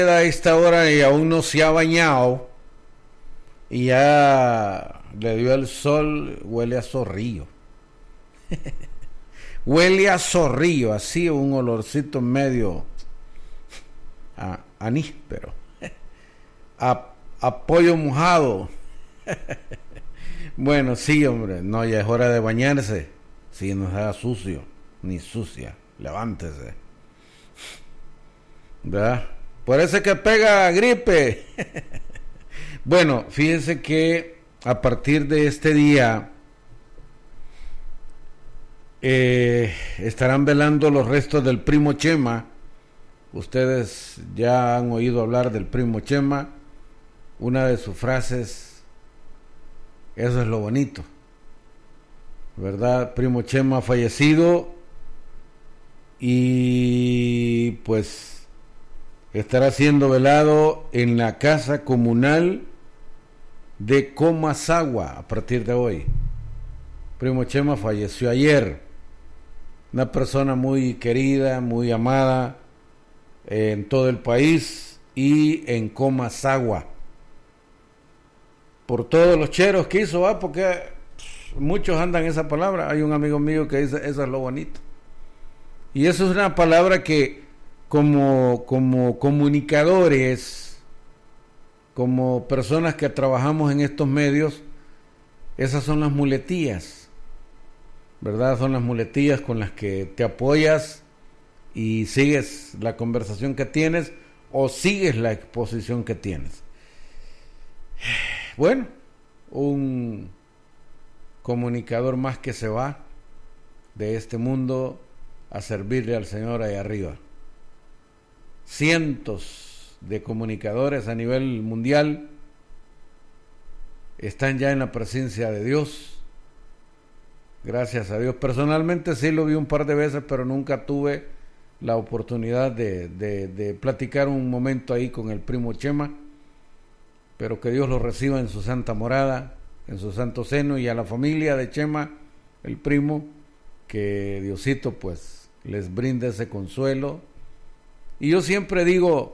A esta hora y aún no se ha bañado y ya le dio el sol, huele a zorrillo. Huele a zorrillo, así un olorcito medio a níspero, a pollo mojado. Bueno, sí, hombre, no, ya es hora de bañarse. Si no sea sucio ni sucia, levántese, ¿verdad? Por eso que pega gripe. Bueno, fíjense que a partir de este día estarán velando los restos del primo Chema. Ustedes ya han oído hablar del primo Chema. Una de sus frases, eso es lo bonito, ¿verdad? Primo Chema ha fallecido y pues estará siendo velado en la casa comunal de Comasagua a partir de hoy. Primo Chema falleció ayer. Una persona muy querida, muy amada en todo el país y en Comasagua. Por todos los cheros que hizo, porque muchos andan esa palabra. Hay un amigo mío que dice, eso es lo bonito. Y eso es una palabra que como comunicadores, como personas que trabajamos en estos medios, esas son las muletillas, ¿verdad? Son las muletillas con las que te apoyas y sigues la conversación que tienes o sigues la exposición que tienes. Bueno, un comunicador más que se va de este mundo a servirle al Señor ahí arriba. Cientos de comunicadores a nivel mundial están ya en la presencia de Dios. Gracias a Dios. Personalmente sí lo vi un par de veces, pero nunca tuve la oportunidad de platicar un momento ahí con el primo Chema. Pero que Dios lo reciba en su santa morada, en su santo seno, y a la familia de Chema, el primo, que Diosito pues les brinde ese consuelo. Y yo siempre digo,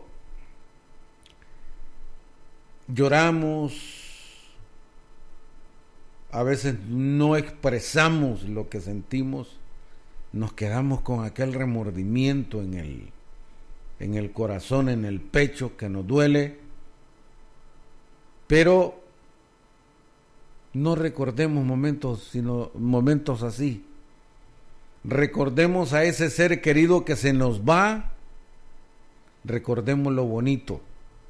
lloramos, a veces no expresamos lo que sentimos, nos quedamos con aquel remordimiento en el corazón, en el pecho, que nos duele, pero no recordemos momentos, sino momentos así. Recordemos a ese ser querido que se nos va. Recordemos lo bonito,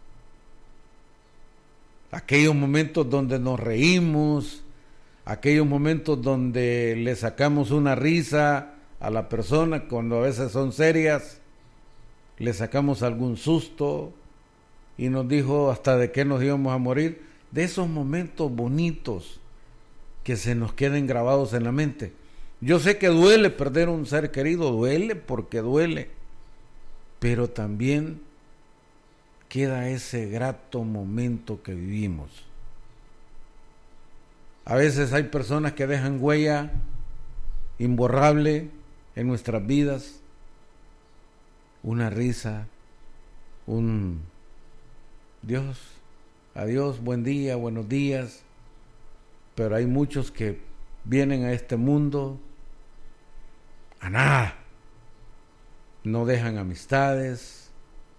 aquellos momentos donde nos reímos, aquellos momentos donde le sacamos una risa a la persona cuando a veces son serias, le sacamos algún susto y nos dijo hasta de qué nos íbamos a morir. De esos momentos bonitos que se nos queden grabados en la mente. Yo sé que duele perder un ser querido, duele porque duele, pero también queda ese grato momento que vivimos. A veces hay personas que dejan huella imborrable en nuestras vidas, una risa, un Dios, adiós, buen día, buenos días, pero hay muchos que vienen a este mundo a nada. No dejan amistades,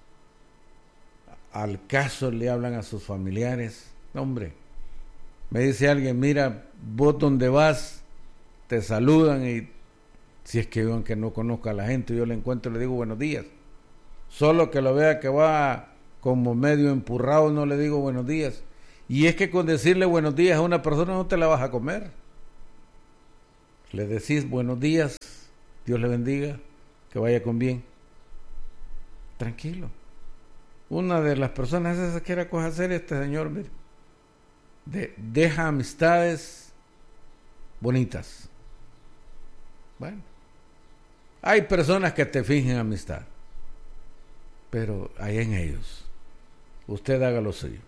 al caso le hablan a sus familiares. Hombre, me dice alguien, mira, vos donde vas, te saludan y si es que yo aunque no conozca a la gente, yo le encuentro y le digo buenos días. Solo que lo vea que va como medio empurrado, no le digo buenos días. Y es que con decirle buenos días a una persona no te la vas a comer. Le decís buenos días, Dios le bendiga, que vaya con bien. Tranquilo. Una de las personas esas que era cosa hacer este señor, mire, deja amistades bonitas. Bueno, hay personas que te fingen amistad, pero hay en ellos. Usted haga lo suyo.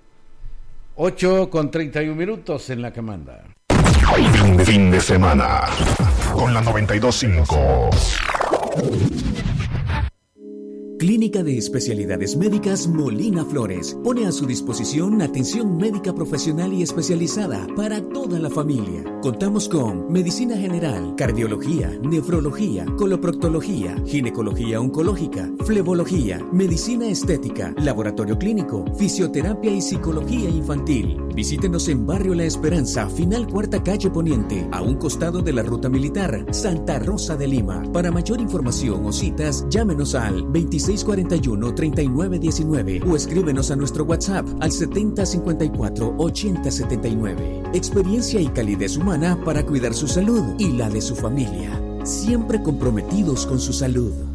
8:31 en la que manda. Fin de semana con la 92.5. Clínica de Especialidades Médicas Molina Flores pone a su disposición atención médica profesional y especializada para toda la familia. Contamos con medicina general, cardiología, nefrología, coloproctología, ginecología oncológica, flebología, medicina estética, laboratorio clínico, fisioterapia y psicología infantil. Visítenos en Barrio La Esperanza, final Cuarta Calle Poniente, a un costado de la Ruta Militar, Santa Rosa de Lima. Para mayor información o citas, llámenos al 2641-3919 o escríbenos a nuestro WhatsApp al 7054-8079. Experiencia y calidez humana para cuidar su salud y la de su familia. Siempre comprometidos con su salud.